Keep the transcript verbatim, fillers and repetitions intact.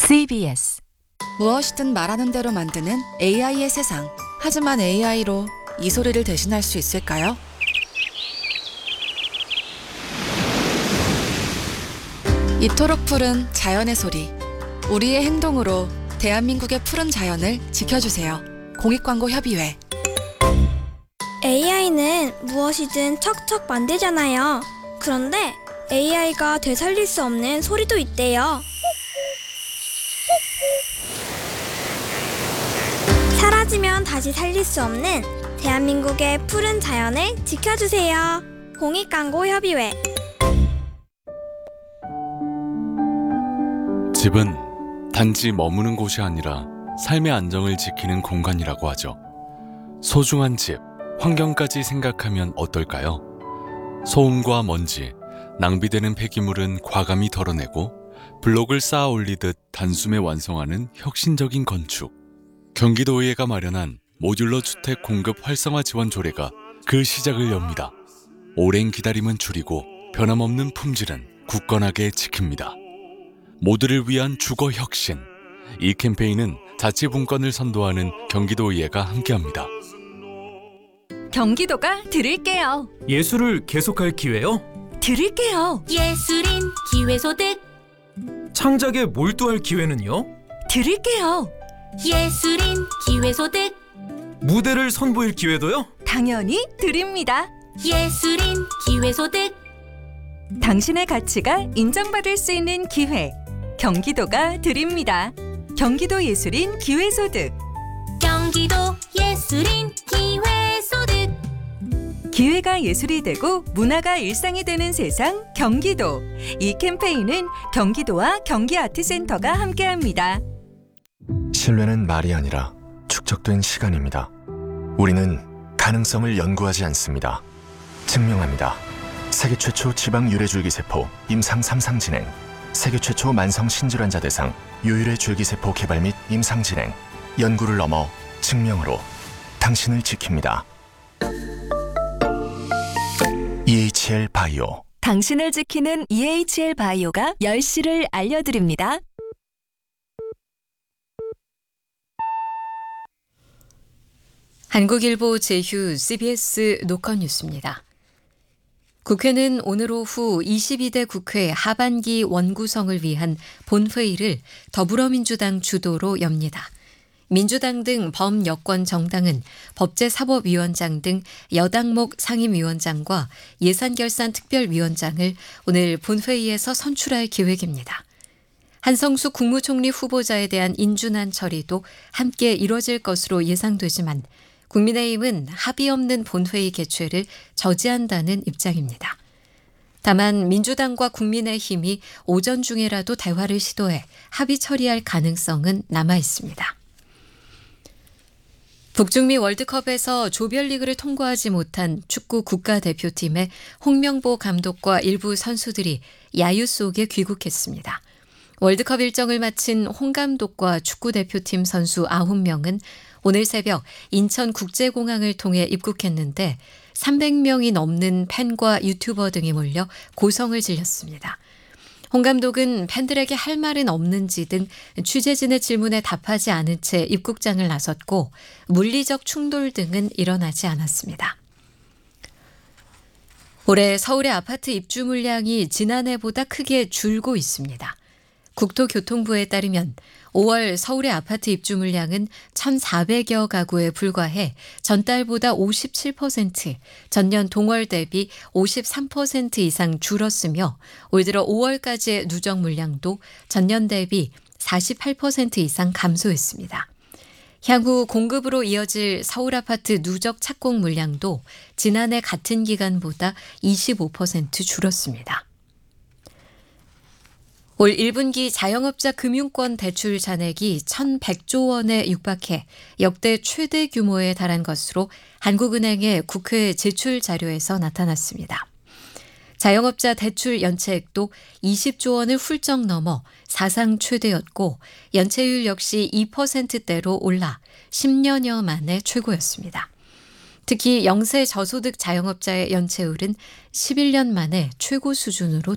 씨비에스 무엇이든 말하는 대로 만드는 에이아이의 세상. 하지만 에이아이로 이 소리를 대신할 수 있을까요? 이토록 푸른 자연의 소리. 우리의 행동으로 대한민국의 푸른 자연을 지켜주세요. 공익광고협의회. 에이아이는 무엇이든 척척 만들잖아요. 그런데 에이아이가 되살릴 수 없는 소리도 있대요. 사라지면 다시 살릴 수 없는 대한민국의 푸른 자연을 지켜주세요. 공익광고협의회. 집은 단지 머무는 곳이 아니라 삶의 안정을 지키는 공간이라고 하죠. 소중한 집, 환경까지 생각하면 어떨까요? 소음과 먼지, 낭비되는 폐기물은 과감히 덜어내고 블록을 쌓아 올리듯 단숨에 완성하는 혁신적인 건축. 경기도의회가 마련한 모듈러 주택 공급 활성화 지원 조례가 그 시작을 엽니다. 오랜 기다림은 줄이고 변함없는 품질은 굳건하게 지킵니다. 모두를 위한 주거 혁신. 이 캠페인은 자치분권을 선도하는 경기도의회가 함께합니다. 경기도가 드릴게요. 예술을 계속할 기회요? 드릴게요. 예술인 기회소득 창작에 몰두할 기회는요? 드릴게요. 예술인 기회소득 무대를 선보일 기회도요? 당연히 드립니다. 예술인 기회소득 당신의 가치가 인정받을 수 있는 기회. 경기도가 드립니다. 경기도 예술인 기회소득. 경기도 예술인 기회소득 기회가 예술이 되고 문화가 일상이 되는 세상 경기도. 이 캠페인은 경기도와 경기아트센터가 함께합니다. 신뢰는 말이 아니라 축적된 시간입니다. 우리는 가능성을 연구하지 않습니다. 증명합니다. 세계 최초 지방 유래줄기세포 임상 삼 상 진행, 세계 최초 만성 신질환자 대상 유일의 줄기세포 개발 및 임상 진행, 연구를 넘어 증명으로 당신을 지킵니다. 이에이치엘 바이오. 당신을 지키는 이에이치엘 바이오가 열 시를 알려드립니다. 한국일보 제휴 씨비에스 노컷 뉴스입니다. 국회는 오늘 오후 이십이 대 국회 하반기 원구성을 위한 본회의를 더불어민주당 주도로 엽니다. 민주당 등 범여권 정당은 법제사법위원장 등 여당목 상임위원장과 예산결산특별위원장을 오늘 본회의에서 선출할 계획입니다. 한성수 국무총리 후보자에 대한 인준안 처리도 함께 이뤄질 것으로 예상되지만 국민의힘은 합의 없는 본회의 개최를 저지한다는 입장입니다. 다만 민주당과 국민의힘이 오전 중에라도 대화를 시도해 합의 처리할 가능성은 남아 있습니다. 북중미 월드컵에서 조별리그를 통과하지 못한 축구 국가대표팀의 홍명보 감독과 일부 선수들이 야유 속에 귀국했습니다. 월드컵 일정을 마친 홍 감독과 축구대표팀 선수 아홉 명은 오늘 새벽 인천국제공항을 통해 입국했는데 삼백 명이 넘는 팬과 유튜버 등이 몰려 고성을 질렀습니다. 홍 감독은 팬들에게 할 말은 없는지 등 취재진의 질문에 답하지 않은 채 입국장을 나섰고 물리적 충돌 등은 일어나지 않았습니다. 올해 서울의 아파트 입주 물량이 지난해보다 크게 줄고 있습니다. 국토교통부에 따르면 오월 서울의 아파트 입주 물량은 천사백여 가구에 불과해 전달보다 오십칠 퍼센트, 전년 동월 대비 오십삼 퍼센트 이상 줄었으며 올 들어 오월까지의 누적 물량도 전년 대비 사십팔 퍼센트 이상 감소했습니다. 향후 공급으로 이어질 서울 아파트 누적 착공 물량도 지난해 같은 기간보다 이십오 퍼센트 줄었습니다. 올 일 분기 자영업자 금융권 대출 잔액이 천백조 원에 육박해 역대 최대 규모에 달한 것으로 한국은행의 국회 제출 자료에서 나타났습니다. 자영업자 대출 연체액도 이십조 원을 훌쩍 넘어 사상 최대였고 연체율 역시 이 퍼센트대로 올라 십 년여 만에 최고였습니다. 특히 영세 저소득 자영업자의 연체율은 십일 년 만에 최고 수준으로